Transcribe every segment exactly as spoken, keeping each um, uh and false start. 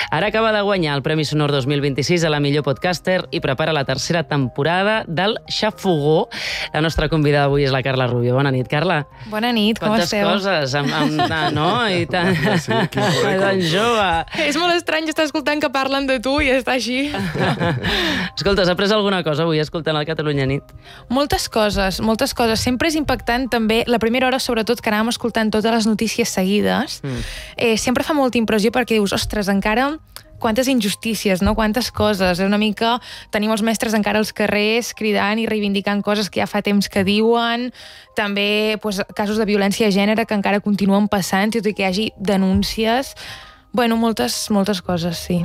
Ara acaba de guanyar el Premi Sonor dos mil vint-i-sis a la millor podcaster i prepara la tercera temporada del Xafogó. La nostra convidada avui és la Carla Rubio. Bona nit, Carla. Bona nit, com Quantes esteu? Quantes coses, amb, amb, no? I tan, Sí, quin currículum. tan jove. És molt estrany estar escoltant que parlen de tu i estar així. Escolta, has après alguna cosa avui escoltant el Catalunya Nit? Moltes coses, moltes coses. Sempre és impactant també, la primera hora sobretot, que anàvem escoltant totes les notícies seguides, mm. eh, sempre fa molta impressió perquè dius, ostres, encara quantes injustícies, no? Quantes coses. És una mica... Tenim els mestres encara als carrers cridant i reivindicant coses que ja fa temps que diuen. També pues, casos de violència de gènere que encara continuen passant, tot i que hi hagi denúncies. Bueno, moltes, moltes coses, sí.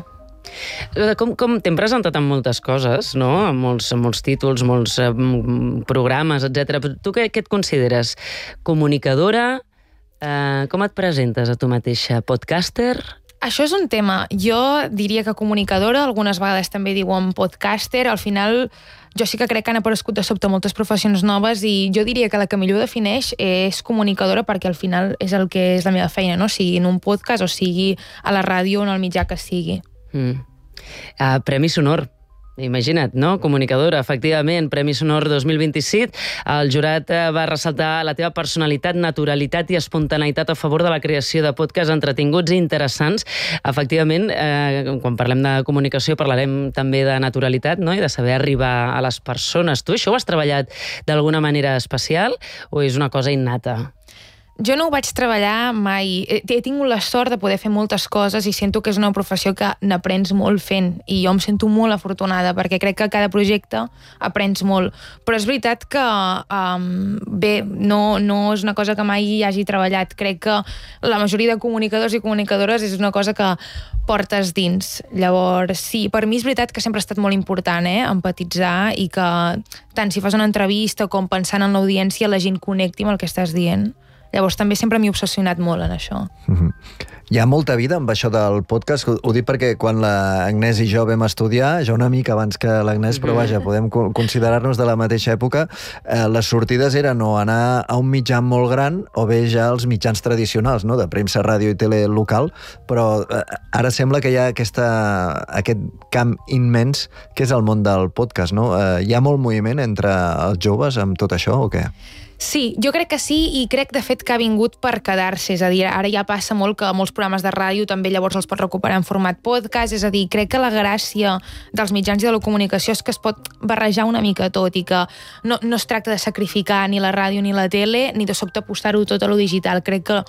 Com, com t'hem presentat amb moltes coses, no? Amb molts, amb molts títols, molts eh, programes, etcètera. Tu què, què et consideres? Comunicadora? Eh, com et presentes a tu mateixa? Podcaster? Això és un tema. Jo diria que comunicadora, algunes vegades també diuen podcaster. Al final, jo sí que crec que han aparegut de sobte moltes professions noves i jo diria que la que millor defineix és comunicadora perquè al final és el que és la meva feina, no? Sigui en un podcast o sigui a la ràdio o en el mitjà que sigui. Mm. Uh, Premi Sonor. Imagina't, no? Comunicadora, efectivament, Premi Sonor dos mil vint-i-sis. El jurat va ressaltar la teva personalitat, naturalitat i espontaneïtat a favor de la creació de podcasts entretinguts i interessants. Efectivament, eh, quan parlem de comunicació parlarem també de naturalitat, no? I de saber arribar a les persones. Tu això ho has treballat d'alguna manera especial o és una cosa innata? Jo no ho vaig treballar mai. He tingut la sort de poder fer moltes coses i sento que és una professió que n'aprens molt fent i jo em sento molt afortunada perquè crec que cada projecte aprens molt. Però és veritat que um, bé, no, no és una cosa que mai hi hagi treballat. Crec que la majoria de comunicadors i comunicadores és una cosa que portes dins. Llavors, sí, per mi és veritat que sempre ha estat molt important, eh, empatitzar i que tant si fas una entrevista com pensant en l'audiència la gent connecti amb el que estàs dient. Llavors també sempre m'he obsessionat molt en això. Mm-hmm. Hi ha molta vida amb això del podcast. Ho dic perquè quan l'Agnès i jo vam estudiar, jo una mica abans que l'Agnès, però vaja, podem considerar-nos de la mateixa època, eh, les sortides eren o anar a un mitjà molt gran o bé ja els mitjans tradicionals, no? De premsa, ràdio i tele local, però eh, ara sembla que hi ha aquesta, aquest camp immens que és el món del podcast, no? Eh, hi ha molt moviment entre els joves amb tot això o què? Sí, jo crec que sí i crec de fet que ha vingut per quedar-se, és a dir, ara ja passa molt que molts programes de ràdio també llavors els pot recuperar en format podcast, és a dir, crec que la gràcia dels mitjans i de la comunicació és que es pot barrejar una mica tot i que no, no es tracta de sacrificar ni la ràdio ni la tele ni de sobte apostar-ho tot a lo digital. Crec que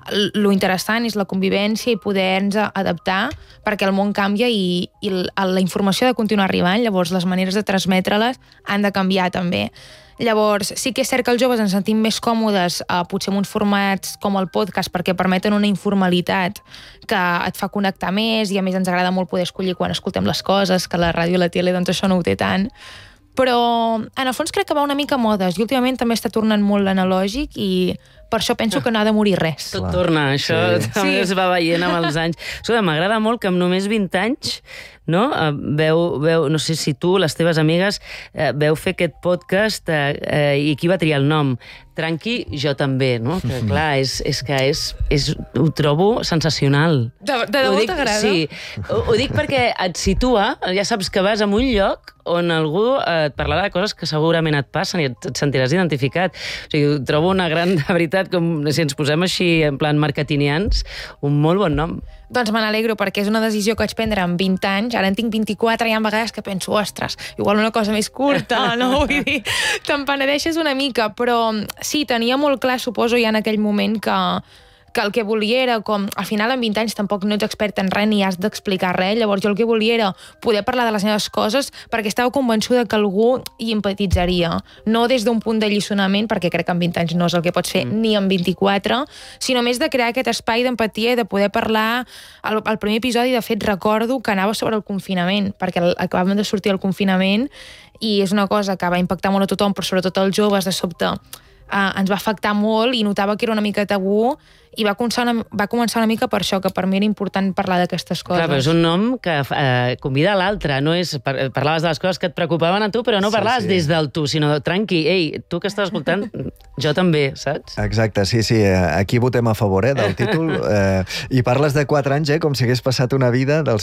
lo interessant és la convivència i poder-nos adaptar perquè el món canvia i, i la informació ha de continuar arribant, llavors les maneres de transmetre-les han de canviar també. Llavors, sí que és cert que els joves ens sentim més còmodes eh, potser en uns formats com el podcast perquè permeten una informalitat que et fa connectar més i a més ens agrada molt poder escollir quan escoltem les coses, que la ràdio i la tele doncs això no ho té tant. Però en el fons crec que va una mica a modes i últimament també està tornant molt l'analògic i per això penso que no ha de morir res. Tot torna, això sí. També sí. Es va veient amb els anys. Escolta, m'agrada molt que amb només vint anys, no? Veu, veu, no sé si tu, les teves amigues, eh, veu fer aquest podcast eh, eh, i qui va triar el nom? Tranqui, jo també, no? Que clar, és, és que és, és, ho trobo sensacional. De, de debò t'agrada? Sí, ho, ho dic perquè et situa, ja saps que vas a un lloc on algú et parlarà de coses que segurament et passen i et, et sentiràs identificat. O sigui, ho trobo una gran, de veritat, com si ens posem així en plan marketingians, un molt bon nom. Doncs me n'alegro perquè és una decisió que vaig prendre amb vint anys, ara en tinc vint-i-quatre i hi ha vegades que penso, ostres, igual una cosa més curta, no? Vull dir, te'n penedeixes una mica, però sí, tenia molt clar, suposo, ja en aquell moment que que el que volia era, com, al final amb vint anys tampoc no ets expert en res ni has d'explicar res, llavors jo el que volia era poder parlar de les meves coses perquè estava convençuda que algú hi empatitzaria, no des d'un punt de lliçonament, perquè crec que amb vint anys no és el que pots fer mm. ni amb vint-i-quatre, sinó més de crear aquest espai d'empatia i de poder parlar. El, el primer episodi, de fet, recordo que anava sobre el confinament, perquè acabàvem de sortir del confinament i és una cosa que va impactar molt a tothom, però sobretot als joves, de sobte Uh, ens va afectar molt i notava que era una mica tabú i va començar una, va començar una mica per això, que per mi era important parlar d'aquestes coses. Clar, però és un nom que eh, convida a l'altre, no és, par parlaves de les coses que et preocupaven a tu, però no parlaves sí, sí. des del tu, sinó tranqui, ei, tu que estàs escoltant, jo també, saps? Exacte, sí, sí, aquí votem a favor, eh, del títol, eh, i parles de quatre anys, eh, com si hagués passat una vida dels